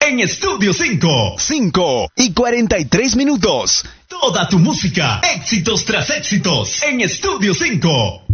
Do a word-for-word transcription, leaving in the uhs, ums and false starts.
en Estudio cinco. cinco y cuarenta y tres minutos. Toda tu música, éxitos tras éxitos, en Estudio cinco.